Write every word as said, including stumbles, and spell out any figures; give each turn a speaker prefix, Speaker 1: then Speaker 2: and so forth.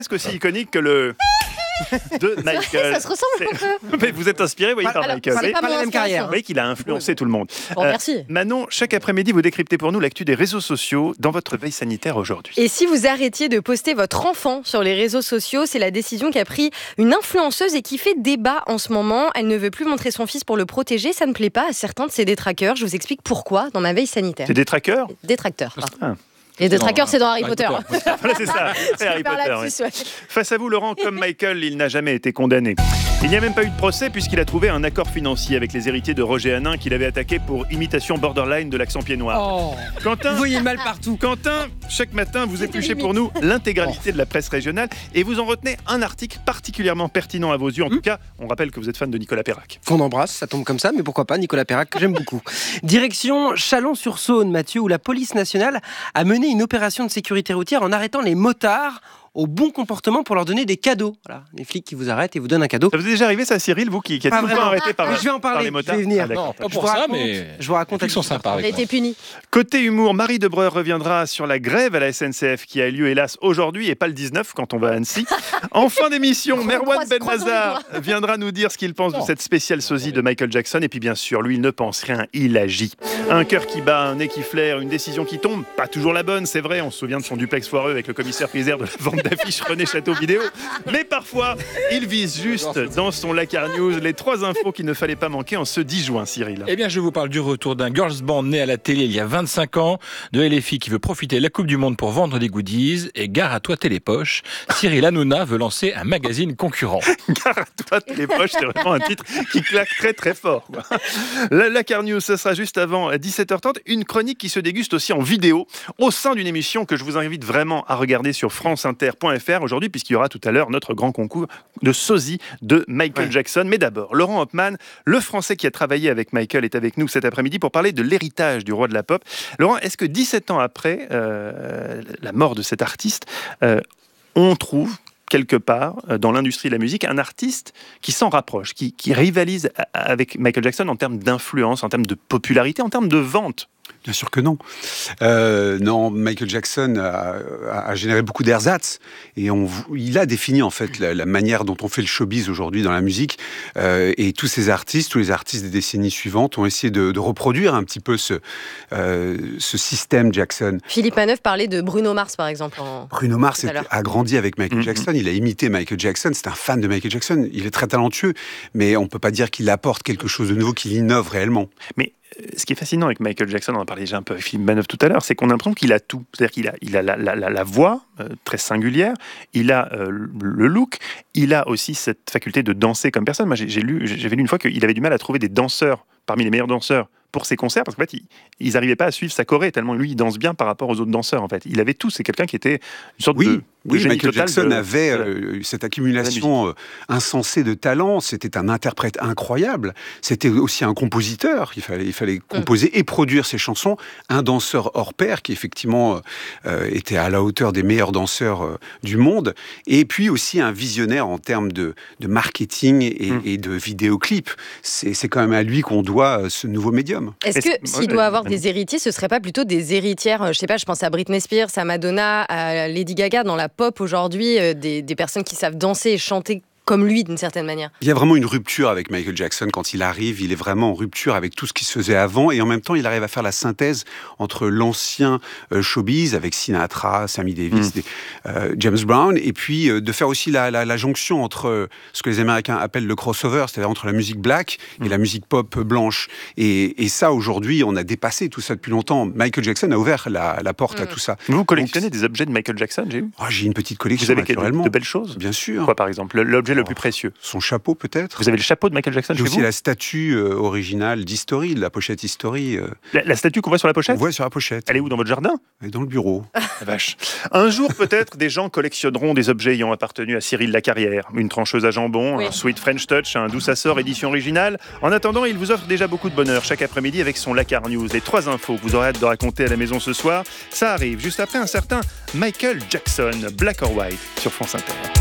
Speaker 1: presque aussi iconique que le de Michael.
Speaker 2: Ça se ressemble un peu.
Speaker 1: Mais vous êtes inspiré, voyez, par
Speaker 2: Alors,
Speaker 1: Michael.
Speaker 2: c'est
Speaker 1: Vous
Speaker 2: pas
Speaker 1: voyez,
Speaker 2: mon
Speaker 3: la même carrière.
Speaker 1: vous voyez qu'il a influencé tout le monde.
Speaker 2: Bon, merci.
Speaker 1: Manon, chaque après-midi, vous décryptez pour nous l'actu des réseaux sociaux dans votre veille sanitaire aujourd'hui.
Speaker 2: Et si vous arrêtiez de poster votre enfant sur les réseaux sociaux, c'est la décision qu'a pris une influenceuse et qui fait débat en ce moment. Elle ne veut plus montrer son fils pour le protéger. Ça ne plaît pas à certains de ses détracteurs. Je vous explique pourquoi dans ma veille sanitaire.
Speaker 1: C'est des trackers.
Speaker 2: Détracteurs. pardon.
Speaker 1: Ah.
Speaker 2: Les détracteurs, c'est dans Harry Potter.
Speaker 1: Voilà, c'est ça. C'est Harry
Speaker 2: Par
Speaker 1: Potter.
Speaker 2: là-dessus,
Speaker 1: ouais.
Speaker 2: ouais.
Speaker 1: Face à vous, Laurent, comme Michael, il n'a jamais été condamné. Il n'y a même pas eu de procès puisqu'il a trouvé un accord financier avec les héritiers de Roger Hanin qu'il avait attaqué pour imitation borderline de l'accent pied-noir.
Speaker 3: Oh,
Speaker 1: Quentin,
Speaker 3: vous voyez le mal partout.
Speaker 1: Quentin, chaque matin, vous épluchez
Speaker 2: limite.
Speaker 1: pour nous l'intégralité de la presse régionale et vous en retenez un article particulièrement pertinent à vos yeux. En tout cas, on rappelle que vous êtes fan de Nicolas Perrac.
Speaker 3: Qu'on embrasse, ça tombe comme ça, mais pourquoi pas, Nicolas Perrac, que j'aime beaucoup. Direction Chalon-sur-Saône, Mathieu, où la police nationale a mené une opération de sécurité routière en arrêtant les motards au bon comportement pour leur donner des cadeaux. Voilà, les flics qui vous arrêtent et vous donnent un cadeau.
Speaker 1: Ça vous est déjà arrivé ça, Cyril, vous qui, qui êtes
Speaker 3: Pas
Speaker 1: tout le temps
Speaker 3: vraiment.
Speaker 1: arrêté par,
Speaker 3: Mais je vais en
Speaker 1: par
Speaker 3: parler,
Speaker 1: les
Speaker 3: je
Speaker 1: motards?
Speaker 3: vais y venir.
Speaker 1: Ah, d'accord.
Speaker 4: Non, pas
Speaker 3: Je
Speaker 4: pour
Speaker 3: vous
Speaker 4: ça,
Speaker 3: raconte-
Speaker 4: mais
Speaker 3: Je vous raconte
Speaker 4: ils sont sympas
Speaker 2: On
Speaker 4: avec
Speaker 2: a
Speaker 4: moi.
Speaker 2: été punis.
Speaker 1: Côté humour, Marie Debreur reviendra sur la grève à la S N C F qui a lieu hélas aujourd'hui et pas le dix-neuf quand on va à Annecy. En fin d'émission, Merwan
Speaker 2: Croise-
Speaker 1: Benmazar viendra nous dire ce qu'il pense de cette spéciale sosie de Michael Jackson. Et puis bien sûr, lui, il ne pense rien, il agit. Un cœur qui bat, un nez qui flaire, une décision qui tombe. Pas toujours la bonne, c'est vrai. On se souvient de son duplex foireux avec le commissaire Pizer de la vente d'affiches René Château Vidéo. Mais parfois, il vise juste dans son Lacar News les trois infos qu'il ne fallait pas manquer en ce dix juin, Cyril.
Speaker 4: Eh bien, je vous parle du retour d'un girls band né à la télé il y a vingt-cinq ans, de L F I qui veut profiter de la Coupe du Monde pour vendre des goodies, et gare à toi Télépoche, Cyril Hanouna veut lancer un magazine concurrent.
Speaker 1: Gare à toi, les poches, c'est vraiment un titre qui claque très très fort. Quoi. La, la Car News, ce sera juste avant dix-sept heures trente. Une chronique qui se déguste aussi en vidéo au sein d'une émission que je vous invite vraiment à regarder sur franceinter point f r aujourd'hui, puisqu'il y aura tout à l'heure notre grand concours de sosie de Michael ouais. Jackson. Mais d'abord, Laurent Hopman, le Français qui a travaillé avec Michael, est avec nous cet après-midi pour parler de l'héritage du roi de la pop. Laurent, est-ce que dix-sept ans après euh, la mort de cet artiste, euh, on trouve quelque part dans l'industrie de la musique un artiste qui s'en rapproche, qui, qui rivalise avec Michael Jackson en termes d'influence, en termes de popularité, en termes de vente?
Speaker 5: Bien sûr que non. Euh, non, Michael Jackson a, a, a généré beaucoup d'ersatz et on, il a défini en fait la, la manière dont on fait le showbiz aujourd'hui dans la musique. Euh, et tous ces artistes, tous les artistes des décennies suivantes ont essayé de, de reproduire un petit peu ce, euh, ce système Jackson.
Speaker 2: Philippe Manœuvre parlait de Bruno Mars par exemple. En...
Speaker 5: Bruno Mars était, a grandi avec Michael mm-hmm. Jackson, il a imité Michael Jackson, c'est un fan de Michael Jackson, il est très talentueux, mais on ne peut pas dire qu'il apporte quelque chose de nouveau, qu'il innove réellement.
Speaker 1: Mais ce qui est fascinant avec Michael Jackson, on en parlait déjà un peu avec Philippe Manœuvre tout à l'heure, c'est qu'on a l'impression qu'il a tout. C'est-à-dire qu'il a, il a la, la, la, la voix euh, très singulière, il a euh, le look, il a aussi cette faculté de danser comme personne. Moi, j'ai, j'ai lu, j'avais lu une fois qu'il avait du mal à trouver des danseurs parmi les meilleurs danseurs pour ses concerts, parce qu'en fait, ils n'arrivaient pas à suivre sa choré, tellement lui, il danse bien par rapport aux autres danseurs, en fait. Il avait tout, c'est quelqu'un qui était une sorte
Speaker 5: oui,
Speaker 1: de...
Speaker 5: Oui,
Speaker 1: génie
Speaker 5: Michael
Speaker 1: total
Speaker 5: Jackson
Speaker 1: de,
Speaker 5: avait
Speaker 1: de,
Speaker 5: euh, cette accumulation euh, insensée de talents, c'était un interprète incroyable, c'était aussi un compositeur, il fallait, il fallait composer mmh. et produire ses chansons, un danseur hors pair qui effectivement euh, était à la hauteur des meilleurs danseurs euh, du monde, et puis aussi un visionnaire en termes de, de marketing et, mmh. et de vidéoclips. C'est, c'est quand même à lui qu'on doit euh, ce nouveau médium.
Speaker 2: Est-ce que s'il doit avoir des héritiers, ce ne serait pas plutôt des héritières, je sais pas, je pense à Britney Spears, à Madonna, à Lady Gaga, dans la pop aujourd'hui, euh, des, des personnes qui savent danser et chanter comme lui, d'une certaine manière.
Speaker 5: Il y a vraiment une rupture avec Michael Jackson. Quand il arrive, il est vraiment en rupture avec tout ce qui se faisait avant. Et en même temps, il arrive à faire la synthèse entre l'ancien euh, showbiz, avec Sinatra, Sammy Davis, mmh. des, euh, James Brown, et puis euh, de faire aussi la, la, la jonction entre euh, ce que les Américains appellent le crossover, c'est-à-dire entre la musique black mmh. et la musique pop blanche. Et, et ça, aujourd'hui, on a dépassé tout ça depuis longtemps. Michael Jackson a ouvert la, la porte mmh. à tout ça.
Speaker 1: Vous collectionnez Donc, des objets de Michael Jackson, j'ai vu
Speaker 5: oh, J'ai une petite collection,
Speaker 1: Vous avez
Speaker 5: naturellement.
Speaker 1: De, de belles choses?
Speaker 5: Bien sûr.
Speaker 1: Quoi, par exemple? L'objet le plus précieux?
Speaker 5: Son chapeau, peut-être.
Speaker 1: Vous avez le chapeau de Michael Jackson
Speaker 5: J'ai
Speaker 1: chez
Speaker 5: aussi
Speaker 1: vous?
Speaker 5: la statue euh, originale d'History, la pochette History. Euh...
Speaker 1: La, la statue qu'on voit sur la pochette?
Speaker 5: On voit sur la pochette.
Speaker 1: Elle est où, dans votre jardin?
Speaker 5: Elle est dans le bureau.
Speaker 1: La vache. Un jour, peut-être, des gens collectionneront des objets ayant appartenu à Cyril Lacarrière. Une trancheuse à jambon, oui. un Sweet French Touch, un Douce Assort édition originale. En attendant, il vous offre déjà beaucoup de bonheur chaque après-midi avec son Lacar News. Les trois infos que vous aurez hâte de raconter à la maison ce soir, ça arrive juste après un certain Michael Jackson, Black or White, sur France Inter.